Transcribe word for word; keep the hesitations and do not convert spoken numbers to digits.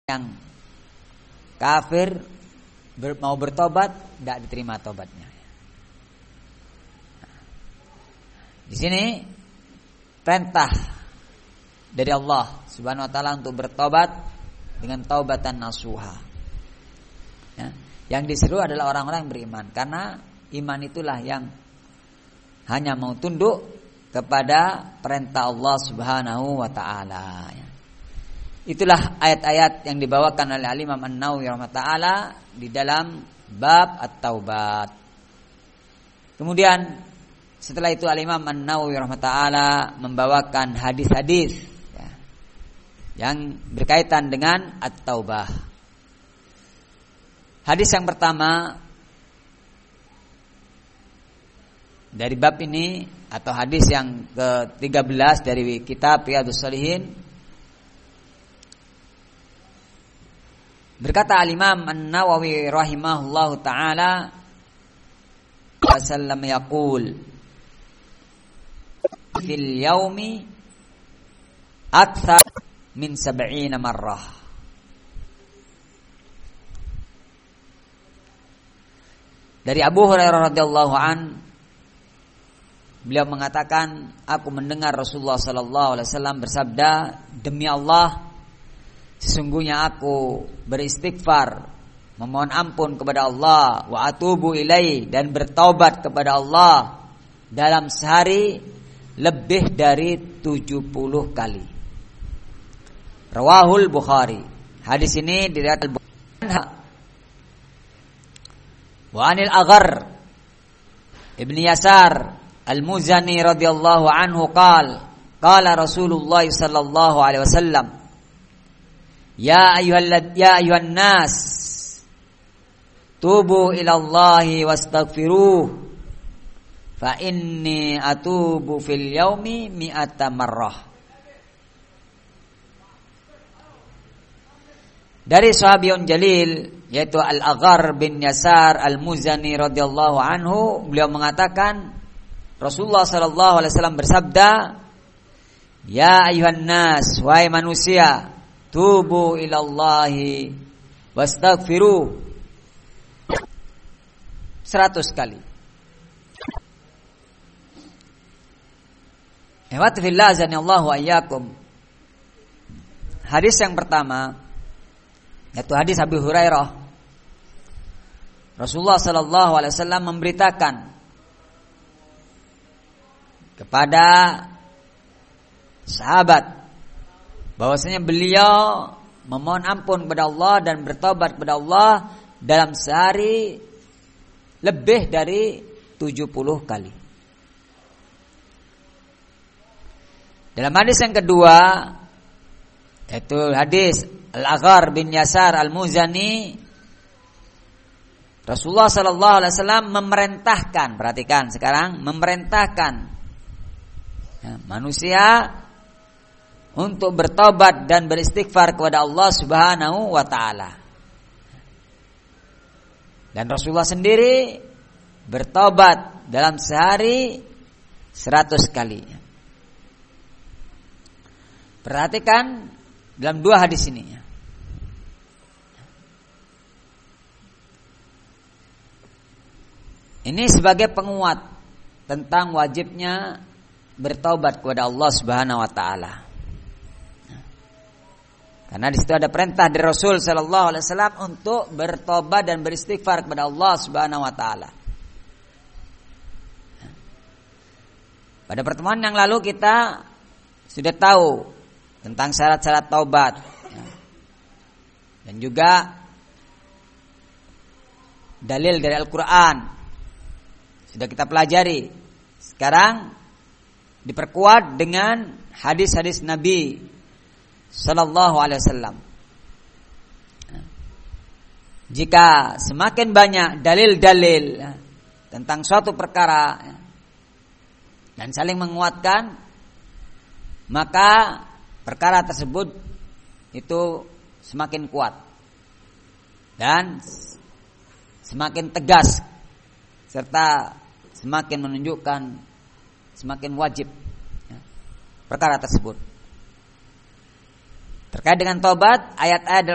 yang kafir ber, mau bertobat, tidak diterima tobatnya. Di sini perintah dari Allah Subhanahu wa taala untuk bertobat dengan taubatan nasuha. Ya, yang diseru adalah orang-orang yang beriman, karena iman itulah yang hanya mau tunduk kepada perintah Allah Subhanahu wa taala. Ya. Itulah ayat-ayat yang dibawakan oleh Al-Imam An-Nawawi rahimahullah di dalam bab At-Taubat. Kemudian setelah itu Al-Imam An-Nawawi rahimahullah membawakan hadis-hadis ya, yang berkaitan dengan At-Taubah. Hadis yang pertama dari bab ini atau hadis yang ke tiga belas dari kitab Riyadhus Shalihin, berkata Al-Imam An-Nawawi rahimahullahu ta'ala wasallam yaqul fil yaumi akthar min sab'ina marrah. Dari Abu Hurairah radhiyallahu an, beliau mengatakan, aku mendengar Rasulullah sallallahu alaihi wasallam bersabda, demi Allah, sesungguhnya aku beristighfar, memohon ampun kepada Allah, wa atubu ilaihi, dan bertaubat kepada Allah dalam sehari lebih dari tujuh puluh kali. Rawahul Bukhari. Hadis ini diriwayatkan Al-Bukhari. Wa anil Aghar Ibni Yasar Al-Muzani radhiyallahu anhu qala qala Rasulullah sallallahu alaihi wasallam, Ya ayyuhal ya ayyuhan nas tubu ila Allahi wastaghfiruh fa inni atubu fil yaumi mi'ata marrah. Dari sahabiyun jalil yaitu Al-Aghar bin Yasar Al-Muzani radhiyallahu anhu, beliau mengatakan Rasulullah sallallahu alaihi wasallam bersabda, Ya ayyuhan nas, wahai manusia, tubu ilallahi wastaghfiruh seratus kali. Ihwati fillah azanillahu wa iyyakum. Hadis yang pertama yaitu hadis Abu Hurairah. Rasulullah sallallahu alaihi wasallam memberitakan kepada sahabat bahwasanya beliau memohon ampun kepada Allah dan bertobat kepada Allah dalam sehari lebih dari tujuh puluh kali. Dalam hadis yang kedua yaitu hadis Al-Aghar bin Yasar Al-Muzani, Rasulullah sallallahu alaihi wasallam memerintahkan, perhatikan sekarang, memerintahkan ya, manusia untuk bertobat dan beristighfar kepada Allah Subhanahu wa taala. Dan Rasulullah sendiri bertobat dalam sehari seratus kali. Perhatikan dalam dua hadis ini. Ini sebagai penguat tentang wajibnya bertobat kepada Allah Subhanahu wa taala. Karena di situ ada perintah dari Rasul sallallahu alaihi wasallam untuk bertobat dan beristighfar kepada Allah Subhanahu wa taala. Pada pertemuan yang lalu kita sudah tahu tentang syarat-syarat taubat dan juga dalil dari Al-Qur'an sudah kita pelajari. Sekarang diperkuat dengan hadis-hadis Nabi sallallahu alaihi wasallam. Jika semakin banyak dalil-dalil tentang suatu perkara dan saling menguatkan, maka perkara tersebut itu semakin kuat dan semakin tegas serta semakin menunjukkan semakin wajib perkara tersebut. Terkait dengan taubat, ayat-ayat